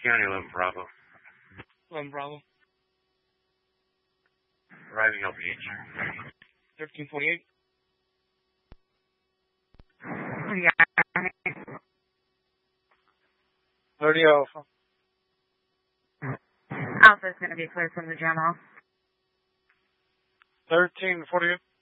County, 11 Bravo. 11 Bravo. Arriving LPH. 1328. Yeah. 30 Alpha. Alpha's going to be cleared from the demo. 1348.